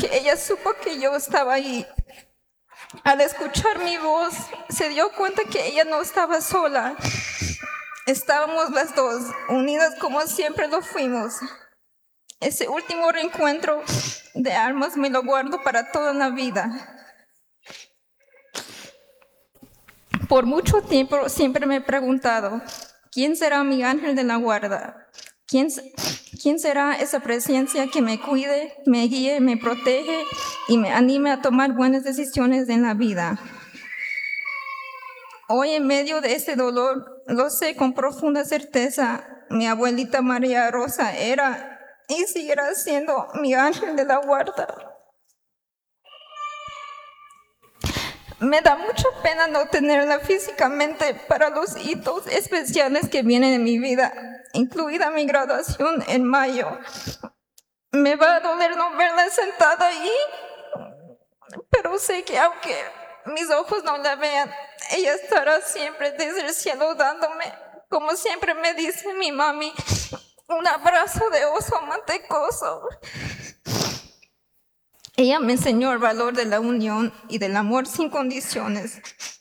que ella supo que yo estaba ahí. Al escuchar mi voz, se dio cuenta que ella no estaba sola. Estábamos las dos, unidas como siempre lo fuimos. Ese último reencuentro de almas me lo guardo para toda la vida. Por mucho tiempo siempre me he preguntado, ¿quién será mi ángel de la guarda? ¿Quién será esa presencia que me cuide, me guíe, me protege y me anime a tomar buenas decisiones en la vida? Hoy, en medio de ese dolor, lo sé con profunda certeza, mi abuelita María Rosa era y seguirá siendo mi ángel de la guarda. Me da mucha pena no tenerla físicamente para los hitos especiales que vienen en mi vida, incluida mi graduación en mayo. Me va a doler no verla sentada ahí, pero sé que aunque mis ojos no la vean, ella estará siempre desde el cielo dándome, como siempre me dice mi mami, un abrazo de oso mantecoso. Ella me enseñó el valor de la unión y del amor sin condiciones.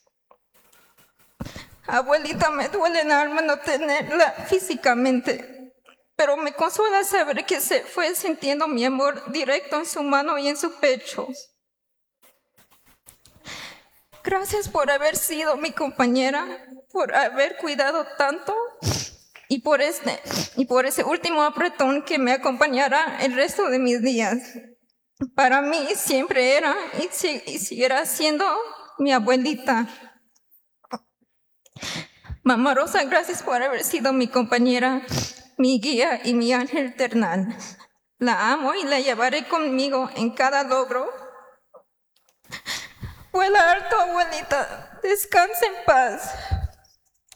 Abuelita, me duele el alma no tenerla físicamente, pero me consuela saber que se fue sintiendo mi amor directo en su mano y en su pecho. Gracias por haber sido mi compañera, por haber cuidado tanto y por ese último apretón que me acompañará el resto de mis días. Para mí siempre era y seguirá siendo mi abuelita. Mamá Rosa, gracias por haber sido mi compañera, mi guía y mi ángel terrenal. La amo y la llevaré conmigo en cada logro. Vuela alto, abuelita. Descansa en paz.